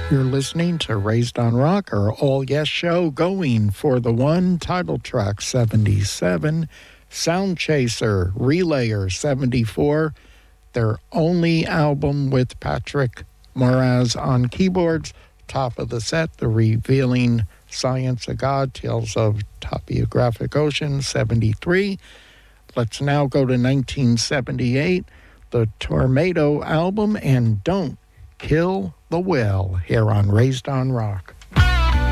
You're listening to Raised on Rock, our all-yes show, going for the one, title track 77, Sound Chaser, Relayer 74, their only album with Patrick Moraz on keyboards. Top of the set, The Revealing Science of God, Tales of Topographic Ocean 73. Let's now go to 1978, the Tornado album, and Don't Kill the Whale, here on Raised on Rock.